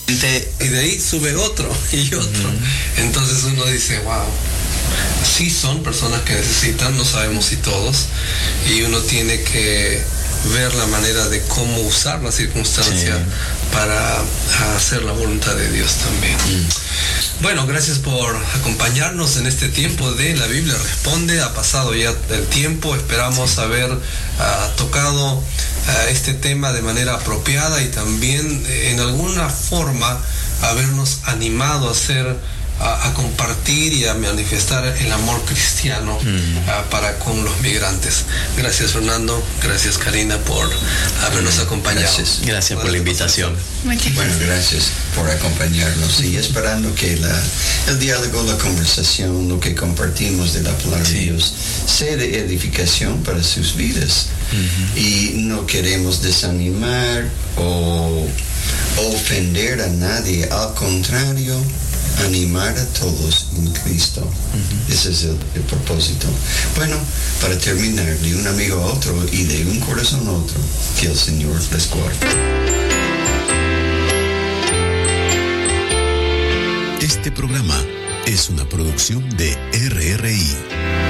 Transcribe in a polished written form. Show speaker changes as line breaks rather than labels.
Y de ahí sube otro y otro. Entonces uno dice, wow, sí son personas que necesitan, no sabemos si todos, y uno tiene que ver la manera de cómo usar la circunstancia para hacer la voluntad de Dios también. Bueno, gracias por acompañarnos en este tiempo de La Biblia Responde. Ha pasado ya el tiempo, esperamos haber tocado este tema de manera apropiada y también en alguna forma habernos animado a compartir y a manifestar el amor cristiano para con los migrantes. Gracias, Fernando. Gracias, Karina, por habernos acompañado.
Gracias por la invitación.
Bueno, gracias por acompañarnos y esperando que el diálogo, la conversación, lo que compartimos de la palabra de Dios sea de edificación para sus vidas. Y no queremos desanimar o ofender a nadie, al contrario, animar a todos en Cristo. Ese es el propósito. Bueno, para terminar, de un amigo a otro y de un corazón a otro, que el Señor les guarde.
Este programa es una producción de RRI.